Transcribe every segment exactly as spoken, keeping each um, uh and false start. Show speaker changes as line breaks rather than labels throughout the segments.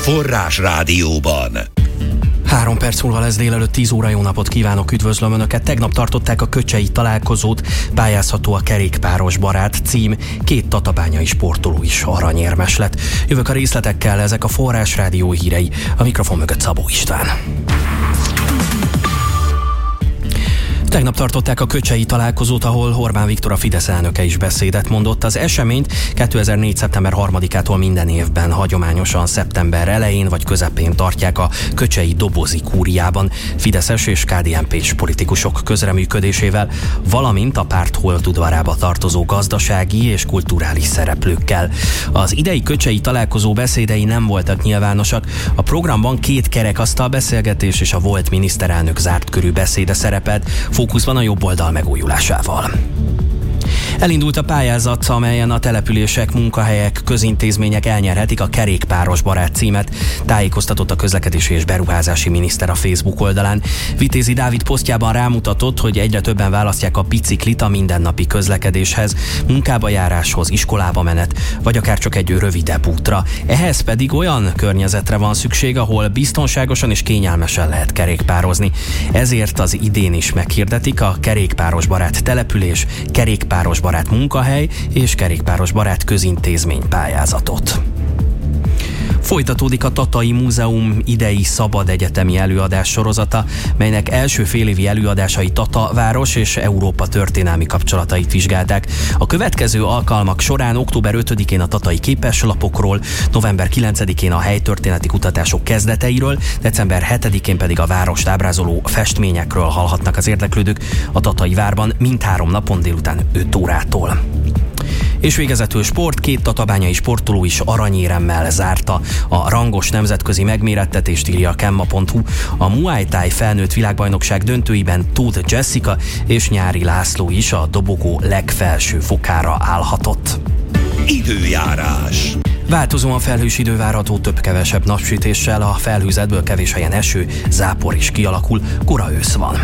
Forrás Rádióban.
Három perc múlva lesz délelőtt tíz óra, jó napot kívánok, üdvözlöm Önöket. Tegnap tartották a Köcsei találkozót, pályázható a Kerékpáros Barát cím, két tatabányai sportoló is aranyérmes lett. Jövök a részletekkel, ezek a Forrás Rádió hírei, a mikrofon mögött Szabó István. Tegnap tartották a Köcsei találkozót, ahol Orbán Viktor, a Fidesz elnöke is beszédet mondott. Az eseményt kétezer-négy. szeptember harmadikától minden évben hagyományosan szeptember elején vagy közepén tartják a Köcsei Dobozi Kúriában fideszes és ká dé en pés politikusok közreműködésével, valamint a párt holdudvarába tartozó gazdasági és kulturális szereplőkkel. Az idei Köcsei találkozó beszédei nem voltak nyilvánosak. A programban két kerekasztal beszélgetés és a volt miniszterelnök zárt körű beszéde szerepelt, fókuszban a jobb oldal megújulásával. Elindult a pályázat, amelyen a települések, munkahelyek, közintézmények elnyerhetik a Kerékpáros Barát címet, tájékoztatott a közlekedési és beruházási miniszter a Facebook oldalán. Vitézi Dávid posztjában rámutatott, hogy egyre többen választják a biciklit a mindennapi közlekedéshez, munkába járáshoz, iskolába menet, vagy akár csak egy rövidebb útra. Ehhez pedig olyan környezetre van szükség, ahol biztonságosan és kényelmesen lehet kerékpározni. Ezért az idén is meghirdetik a Kerékpáros Barát település, Kerékpáros Barát munkahely és Kerékpáros Barát közintézmény pályázatot. Folytatódik a Tatai Múzeum idei szabad egyetemi előadás sorozata, melynek első félévi előadásai Tata város és Európa történelmi kapcsolatait vizsgálták. A következő alkalmak során október ötödikén a tatai képeslapokról, november kilencedikén a helytörténeti kutatások kezdeteiről, december hetedikén pedig a várost ábrázoló festményekről hallhatnak az érdeklődők a Tatai várban mindhárom napon délután öt órától. És végezetül sport, két tatabányai sportoló is aranyéremmel zárta a rangos nemzetközi megmérettetést, írja a Kemma pont hu. A Muay Thai felnőtt világbajnokság döntőiben Tóth Jessica és Nyári László is a dobogó legfelső fokára állhatott.
Időjárás.
Változóan felhős idő várható, több-kevesebb napsütéssel, a felhőzetből kevés helyen eső, zápor is kialakul, kora ősz van.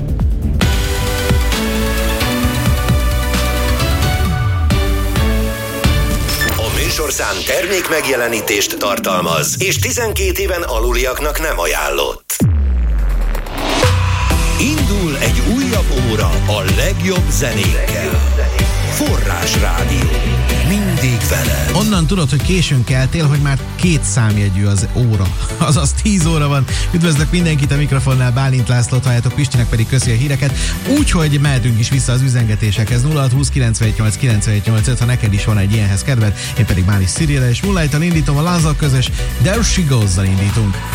Műsorszám termék megjelenítést tartalmaz, és tizenkét éven aluliaknak nem ajánlott. Indul egy újabb óra a legjobb zenékkel. Forrás Rádió. Mindig veled.
Onnan tudod, hogy későn keltél, hogy már két számjegyű az óra. Azaz tíz óra van. Üdvözlök mindenkit a mikrofonnál, Bálint Lászlót, halljátok, Pistinek pedig köszi a híreket. Úgyhogy mehetünk is vissza az üzengetésekhez. nulla hat húsz kilencvenhét nyolc kilencvenhét nyolc öt, ha neked is van egy ilyenhez kedved. Én pedig Máris Cyrillel és Moonlight-tal indítom, a Lázal közös There She Goes-zal indítunk.